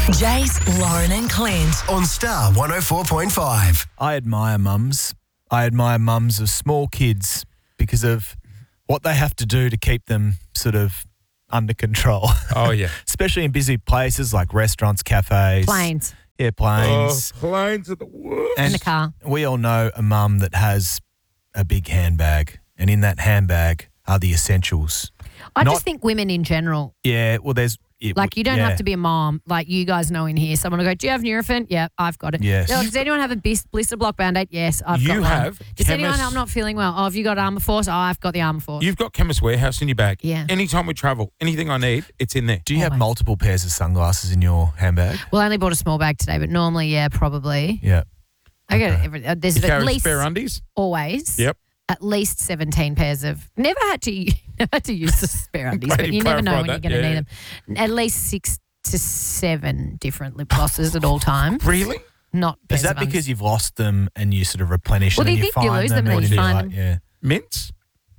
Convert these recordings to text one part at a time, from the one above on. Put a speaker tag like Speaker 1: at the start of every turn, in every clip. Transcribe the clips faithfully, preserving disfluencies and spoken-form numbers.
Speaker 1: Jace, Lauren and Clint.
Speaker 2: On Star one oh four point five.
Speaker 3: I admire mums. I admire mums of small kids because of what they have to do to keep them sort of under control.
Speaker 4: Oh, yeah.
Speaker 3: Especially in busy places like restaurants, cafes.
Speaker 5: Planes.
Speaker 3: Yeah, planes.
Speaker 4: Oh, planes are the worst.
Speaker 5: In the car.
Speaker 3: We all know a mum that has a big handbag, and in that handbag are the essentials.
Speaker 5: I
Speaker 3: Not-
Speaker 5: just think women in general,
Speaker 3: Yeah, well, there's... It,
Speaker 5: like you don't
Speaker 3: yeah.
Speaker 5: have to be a mom. Like you guys know in here, someone will go, do you have Nurofen? Yeah, I've got it.
Speaker 3: Yes.
Speaker 5: They're like, does anyone have a bis- blister block Band-Aid? Yes, I've
Speaker 4: You
Speaker 5: got one.
Speaker 4: have
Speaker 5: Does anyone,
Speaker 4: chemists-
Speaker 5: I'm not feeling well. Oh, have you got Armour Force? Oh, I've got the Armour Force.
Speaker 4: You've got Chemist Warehouse in your bag.
Speaker 5: Yeah.
Speaker 4: Anytime we travel, anything I need, it's in there.
Speaker 3: Do you have
Speaker 5: Always.
Speaker 3: multiple pairs of sunglasses in your handbag?
Speaker 5: Well, I only bought a small bag today, but normally, yeah, probably.
Speaker 3: Yeah.
Speaker 5: I get every, uh, there's
Speaker 4: You
Speaker 5: at
Speaker 4: carry
Speaker 5: least,
Speaker 4: spare undies?
Speaker 5: always,
Speaker 4: Yep.
Speaker 5: at least seventeen pairs of, never had to, never had to use the spare undies,
Speaker 4: Glad
Speaker 5: but
Speaker 4: you
Speaker 5: you never know when
Speaker 4: clarified
Speaker 5: you're going to
Speaker 4: that,
Speaker 5: need them. At least six to seven different lip glosses at all times.
Speaker 4: Really?
Speaker 5: Not
Speaker 3: Is
Speaker 5: pairs
Speaker 3: that
Speaker 5: of undies.
Speaker 3: because you've lost them and you sort of replenish
Speaker 5: Well,
Speaker 3: them
Speaker 5: do
Speaker 3: and
Speaker 5: you
Speaker 3: you
Speaker 5: think you
Speaker 3: find
Speaker 5: lose
Speaker 3: them?
Speaker 5: them and
Speaker 3: or
Speaker 5: then
Speaker 3: do
Speaker 5: you find
Speaker 3: like-
Speaker 5: them?
Speaker 3: Yeah.
Speaker 4: Mints?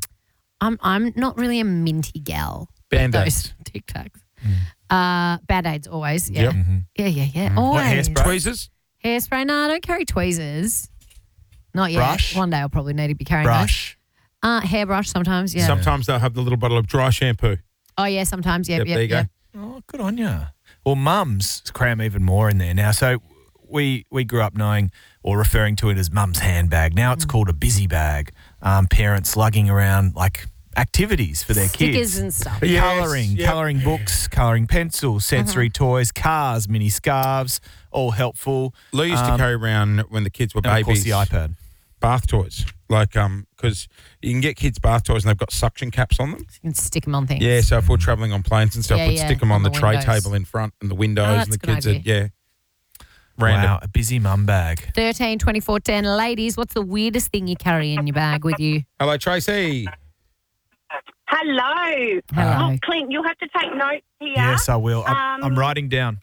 Speaker 5: I'm I'm not really a minty gal.
Speaker 4: Band-Aids.
Speaker 5: Those Tic Tacs. Uh, Band-Aids always. Yeah.
Speaker 4: Yep.
Speaker 3: Mm-hmm.
Speaker 5: Yeah, yeah, yeah.
Speaker 3: What,
Speaker 5: Always.
Speaker 3: hairspray?
Speaker 4: Tweezers?
Speaker 5: Hairspray? No, I don't carry tweezers. Not yet.
Speaker 3: Brush?
Speaker 5: One day I'll probably need to be carrying
Speaker 3: Brush.
Speaker 5: those. Uh, hairbrush sometimes, yeah.
Speaker 4: Sometimes they'll have the little bottle of dry shampoo.
Speaker 5: Oh, yeah, sometimes. Yep,
Speaker 4: Yep,
Speaker 5: yep,
Speaker 4: there you
Speaker 5: yep.
Speaker 4: go.
Speaker 3: Oh, good on you. Well, mums cram even more in there now. So we we grew up knowing or referring to it as mum's handbag. Now
Speaker 5: Mm.
Speaker 3: it's called a busy bag. Um, parents lugging around like activities for their
Speaker 5: Stickers
Speaker 3: kids.
Speaker 5: and stuff.
Speaker 4: Yes,
Speaker 3: Colouring,
Speaker 4: yep.
Speaker 3: colouring books, colouring pencils, sensory
Speaker 5: Uh-huh.
Speaker 3: toys, cars, mini scarves, all helpful.
Speaker 4: Lou used
Speaker 3: Um,
Speaker 4: to carry around when the kids were
Speaker 3: And of course
Speaker 4: babies.
Speaker 3: the iPad.
Speaker 4: Bath toys. Like, um, because you can get kids bath toys and they've got suction caps on them.
Speaker 5: You can stick them on things.
Speaker 4: Yeah, so if we're travelling on planes and stuff,
Speaker 5: Yeah,
Speaker 4: we'd
Speaker 5: yeah,
Speaker 4: stick them on,
Speaker 5: on
Speaker 4: the,
Speaker 5: the
Speaker 4: tray
Speaker 5: windows.
Speaker 4: table in front and the windows,
Speaker 5: Oh,
Speaker 4: and
Speaker 5: that's
Speaker 4: the
Speaker 5: a good
Speaker 4: kids,
Speaker 5: idea.
Speaker 4: are, yeah. Random.
Speaker 3: Wow, a busy mum bag.
Speaker 5: thirteen, twenty-four, ten. Ladies, what's the weirdest thing you carry in your bag with you?
Speaker 4: Hello, Tracy.
Speaker 6: Hello.
Speaker 5: Hello.
Speaker 6: Oh, Clint, you'll have to take notes here.
Speaker 3: Yes, I will. I'm,
Speaker 6: Um,
Speaker 3: I'm writing down.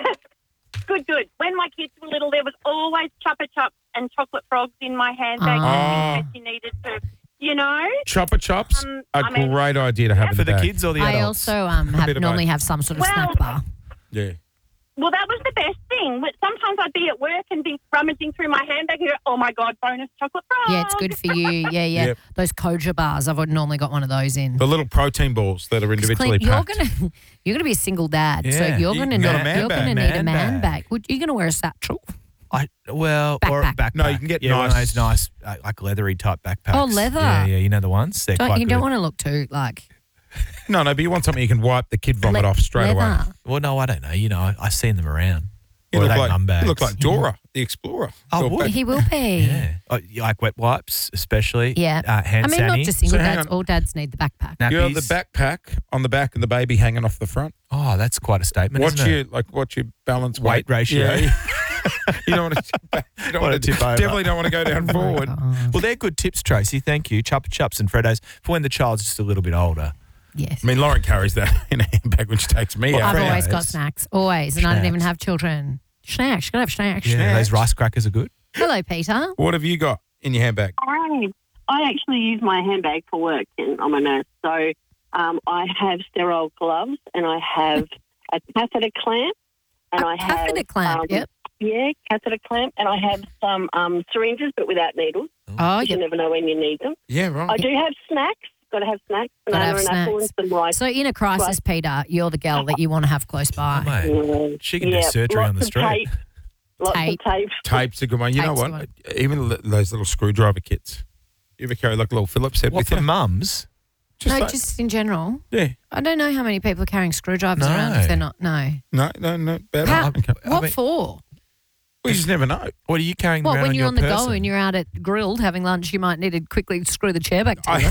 Speaker 6: Good, good. When my kids were little, there was always Chupa Chups and chocolate frogs in my handbag
Speaker 4: Oh.
Speaker 6: in case you needed to, you know.
Speaker 4: Chopper Chops,
Speaker 6: Um,
Speaker 4: a
Speaker 6: I mean-
Speaker 4: great idea to have in
Speaker 3: For
Speaker 4: the
Speaker 3: the
Speaker 4: bag.
Speaker 3: kids or the
Speaker 5: I
Speaker 3: adults?
Speaker 5: also um, have
Speaker 4: bit of
Speaker 5: normally
Speaker 4: both.
Speaker 5: have some sort of
Speaker 6: Well-
Speaker 5: snack bar.
Speaker 4: Yeah.
Speaker 6: Well, that was the best thing. But sometimes I'd be at work and be rummaging through my handbag and go, oh, my God, bonus chocolate frog.
Speaker 5: Yeah, it's good for you. Yeah, yeah.
Speaker 4: Yep.
Speaker 5: Those Koja bars, I've normally got one of those in.
Speaker 4: The little protein balls that are
Speaker 5: 'Cause
Speaker 4: individually
Speaker 5: Clint, you're
Speaker 4: packed.
Speaker 5: gonna you're gonna be a single dad, so
Speaker 3: Yeah.
Speaker 5: you're
Speaker 4: You
Speaker 5: gonna
Speaker 4: can
Speaker 5: need
Speaker 4: get a man
Speaker 5: you're
Speaker 4: bag.
Speaker 5: gonna need a
Speaker 3: Man
Speaker 5: man
Speaker 3: bag.
Speaker 5: bag. Would you gonna wear a satchel?
Speaker 3: I well or a
Speaker 5: Backpack.
Speaker 3: backpack.
Speaker 4: No, you can get
Speaker 3: yeah, one of
Speaker 4: nice-
Speaker 3: those nice uh, like leathery type backpacks.
Speaker 5: Oh, leather.
Speaker 3: Yeah, yeah, you know the ones. They're
Speaker 5: Don't,
Speaker 3: quite
Speaker 5: you
Speaker 3: good.
Speaker 5: don't want to look too like
Speaker 4: No, no, but you want something you can wipe the kid vomit
Speaker 5: le-
Speaker 4: off straight away.
Speaker 5: leather.
Speaker 3: Well, no, I don't know. You know, I- I've seen them around.
Speaker 4: You
Speaker 3: Or
Speaker 4: look,
Speaker 3: are they
Speaker 4: like,
Speaker 3: mum bags?
Speaker 4: you look like Dora, the explorer.
Speaker 3: Oh,
Speaker 4: Your
Speaker 3: would
Speaker 4: back-
Speaker 5: He will be.
Speaker 3: Yeah, oh, you like wet wipes, especially.
Speaker 5: Yeah.
Speaker 3: uh, hand
Speaker 5: I mean, not
Speaker 3: sanitizer,
Speaker 5: just single
Speaker 4: So hang
Speaker 5: dads.
Speaker 4: on.
Speaker 5: All dads need the backpack.
Speaker 3: nappies.
Speaker 4: You have the backpack on the back and the baby hanging off the front.
Speaker 3: Oh, that's quite a statement.
Speaker 4: What's
Speaker 3: isn't
Speaker 4: your
Speaker 3: it?
Speaker 4: like? What's your balance
Speaker 3: Weight ratio.
Speaker 4: Yeah. you don't want to. Tip back. You don't
Speaker 3: Wanna
Speaker 4: want to
Speaker 3: tip over.
Speaker 4: Definitely don't want to go down forward.
Speaker 5: Oh,
Speaker 3: Well, they're good tips, Tracy. Thank you. Chupa Chups and Freddos for when the child's just a little bit older.
Speaker 5: yes.
Speaker 4: I mean, Lauren carries that in a handbag when she takes me
Speaker 3: Well,
Speaker 4: out.
Speaker 5: I've
Speaker 3: Freddos.
Speaker 5: always got snacks. Always. And I don't even
Speaker 3: Snacks.
Speaker 5: have children. Snacks. You've got to have snacks.
Speaker 3: Yeah, those rice crackers are good.
Speaker 5: Hello, Peter.
Speaker 4: What have you got in your handbag?
Speaker 7: I, I actually use my handbag for work, and I'm a nurse. So um, I have sterile gloves, and I have a catheter clamp, and
Speaker 5: A
Speaker 7: I have
Speaker 5: catheter clamp,
Speaker 7: um,
Speaker 5: yep.
Speaker 7: yeah, catheter clamp, and I have some um, syringes, but without needles.
Speaker 5: Oh,
Speaker 7: You
Speaker 5: yep.
Speaker 7: never know when you need them.
Speaker 4: Yeah, right.
Speaker 7: I do have snacks. Got to have snacks,
Speaker 5: Gotta
Speaker 7: banana
Speaker 5: have
Speaker 7: and apple, and
Speaker 5: snacks.
Speaker 7: some rice.
Speaker 5: So in a crisis,
Speaker 7: Right.
Speaker 5: Peter, you're the gal that you want to have close by.
Speaker 3: Oh, mate.
Speaker 7: Mm,
Speaker 3: She can
Speaker 7: yeah,
Speaker 3: do surgery
Speaker 7: lots
Speaker 3: on the
Speaker 7: of
Speaker 3: street.
Speaker 7: Tape, lots
Speaker 5: Tape.
Speaker 7: of tape.
Speaker 4: Tape's a good one. You know
Speaker 5: Tape's
Speaker 4: what?
Speaker 5: good
Speaker 4: Even li- those little screwdriver kits. You ever carry like a little Phillips head
Speaker 3: What
Speaker 4: with
Speaker 3: for
Speaker 4: you?
Speaker 3: mums?
Speaker 4: Just
Speaker 5: no,
Speaker 4: like-
Speaker 5: just in general.
Speaker 4: yeah.
Speaker 5: I don't know how many people are carrying screwdrivers
Speaker 3: No.
Speaker 5: around if they're not. No.
Speaker 4: No, no, no. Bad
Speaker 5: How,
Speaker 4: one. Okay.
Speaker 3: I
Speaker 5: what
Speaker 3: mean-
Speaker 5: for?
Speaker 4: We just never know.
Speaker 3: What are you carrying
Speaker 5: What,
Speaker 3: around
Speaker 5: when
Speaker 3: on
Speaker 5: you're
Speaker 3: your
Speaker 5: on the
Speaker 3: person?
Speaker 5: go and you're out at grilled having lunch, you might need to quickly screw the chair back together.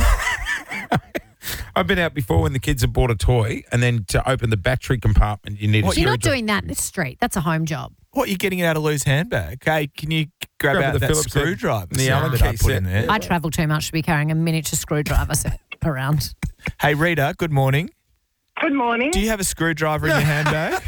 Speaker 4: I, I've been out before when the kids have bought a toy, and then to open the battery compartment, you need
Speaker 3: What,
Speaker 4: a
Speaker 5: You're not
Speaker 4: screwdriver.
Speaker 5: doing that in the street. That's a home job.
Speaker 3: What, you're getting it out of Lou's handbag? Hey, can you grab,
Speaker 4: Grab
Speaker 3: out
Speaker 4: the
Speaker 3: that
Speaker 4: Phillips head
Speaker 3: screwdriver
Speaker 4: and the
Speaker 3: set
Speaker 4: Allen
Speaker 3: that I
Speaker 4: key
Speaker 3: put
Speaker 4: set.
Speaker 3: in there?
Speaker 5: I travel too much to be carrying a miniature screwdriver set around.
Speaker 3: Hey, Rita, good morning.
Speaker 8: Good morning.
Speaker 3: Do you have a screwdriver in your handbag?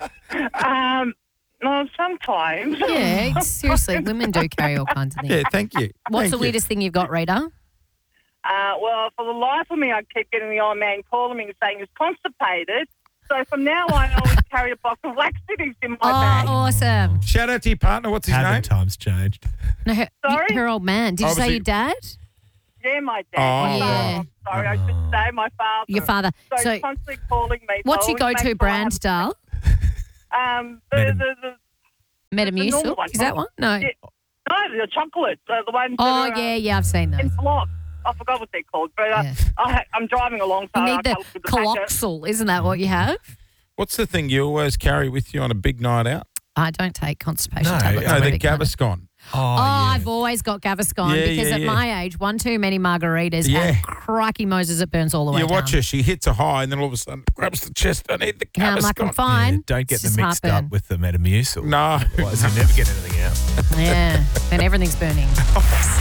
Speaker 8: Um, no, sometimes.
Speaker 5: Yeah, seriously, women do carry all kinds of things.
Speaker 4: Yeah, thank you.
Speaker 5: What's
Speaker 4: Thank
Speaker 5: the
Speaker 4: you.
Speaker 5: weirdest thing you've got, Rita?
Speaker 8: Uh, well, for the life of me, I keep getting the old man calling me and saying he's constipated. So from now on, I always carry a box of laxatives in my
Speaker 5: Oh,
Speaker 8: bag.
Speaker 5: awesome.
Speaker 4: Shout out to your partner. What's his
Speaker 3: Haven't
Speaker 4: name?
Speaker 3: times changed?
Speaker 5: No, her,
Speaker 8: Sorry?
Speaker 5: her old man. Did you
Speaker 4: Obviously-
Speaker 5: say your dad?
Speaker 8: Yeah, my dad.
Speaker 4: Oh.
Speaker 8: My
Speaker 5: Yeah.
Speaker 8: father. I'm sorry, I should say my father.
Speaker 5: Your father.
Speaker 8: So,
Speaker 5: So,
Speaker 8: he's constantly calling me.
Speaker 5: what's
Speaker 8: so
Speaker 5: your
Speaker 8: I always
Speaker 5: go-to
Speaker 8: make sure I
Speaker 5: brand,
Speaker 8: have-
Speaker 5: Dal?
Speaker 8: Um, the,
Speaker 3: Metam-
Speaker 8: the, the,
Speaker 5: Metamucil?
Speaker 8: normal one.
Speaker 5: Is that one? No.
Speaker 8: Yeah. no, the chocolate, uh, the ones
Speaker 5: Oh,
Speaker 8: that are,
Speaker 5: yeah, yeah, I've seen
Speaker 8: uh, in
Speaker 5: those.
Speaker 8: blocks. I forgot what they're called, but uh,
Speaker 5: Yeah.
Speaker 8: I, ha- I'm driving along. So
Speaker 5: You
Speaker 8: I
Speaker 5: need the
Speaker 8: come with the packet.
Speaker 5: Coloxal, isn't that what you have?
Speaker 4: What's the thing you always carry with you on a big night out?
Speaker 5: I don't take constipation
Speaker 3: No,
Speaker 5: tablets.
Speaker 4: No,
Speaker 5: I'm a
Speaker 4: the
Speaker 5: big fan of-
Speaker 4: Gaviscon.
Speaker 3: Oh,
Speaker 5: Oh,
Speaker 3: yeah.
Speaker 5: I've always got Gaviscon
Speaker 4: Yeah,
Speaker 5: because
Speaker 4: yeah,
Speaker 5: at
Speaker 4: yeah.
Speaker 5: my age, one too many margaritas
Speaker 4: Yeah.
Speaker 5: and crikey Moses, it burns all the way
Speaker 4: You
Speaker 5: down.
Speaker 4: watch her, she hits a high and then all of a sudden grabs the chest. I need the
Speaker 5: Yeah, I'm
Speaker 4: Gaviscon.
Speaker 5: like, I'm fine.
Speaker 3: Yeah, don't get
Speaker 5: It's
Speaker 3: them
Speaker 5: just
Speaker 3: mixed
Speaker 5: heartburn.
Speaker 3: up with the Metamucil.
Speaker 4: No.
Speaker 3: Otherwise, you never get anything out.
Speaker 5: Yeah, then everything's burning.